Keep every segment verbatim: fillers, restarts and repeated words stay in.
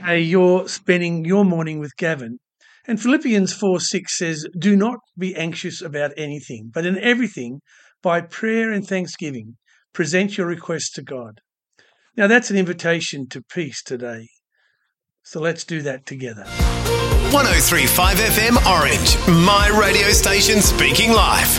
Hey, you're spending your morning with Gavin. And Philippians four six says, do not be anxious about anything, but in everything, by prayer and thanksgiving, present your requests to God. Now that's an invitation to peace today. So let's do that together. one oh three point five F M Orange, my radio station speaking life.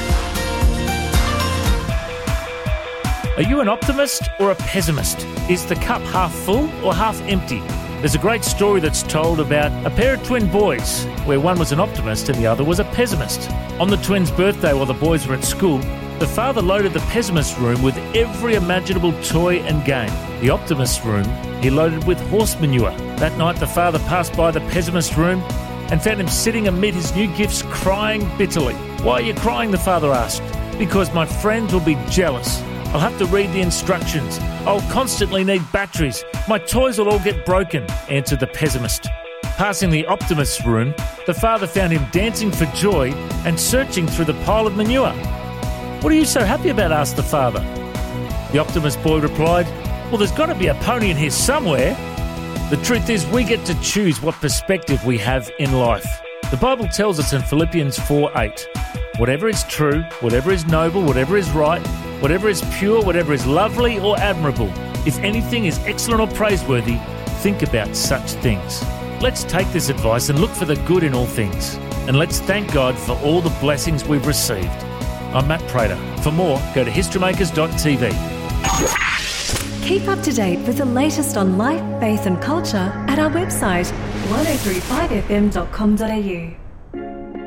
Are you an optimist or a pessimist? Is the cup half full or half empty? There's a great story that's told about a pair of twin boys where one was an optimist and the other was a pessimist. On the twins' birthday while the boys were at school, the father loaded the pessimist room with every imaginable toy and game. The optimist room he loaded with horse manure. That night the father passed by the pessimist room and found him sitting amid his new gifts crying bitterly. Why are you crying? The father asked. Because my friends will be jealous. I'll have to read the instructions. I'll constantly need batteries. My toys will all get broken, answered the pessimist. Passing the optimist's room, the father found him dancing for joy and searching through the pile of manure. What are you so happy about? Asked the father. The optimist boy replied, well, there's got to be a pony in here somewhere. The truth is we get to choose what perspective we have in life. The Bible tells us in Philippians four eight, whatever is true, whatever is noble, whatever is right, whatever is pure, whatever is lovely or admirable, if anything is excellent or praiseworthy, think about such things. Let's take this advice and look for the good in all things. And let's thank God for all the blessings we've received. I'm Matt Prater. For more, go to history makers dot t v. Keep up to date with the latest on life, faith and culture at our website one oh three five f m dot com dot a u.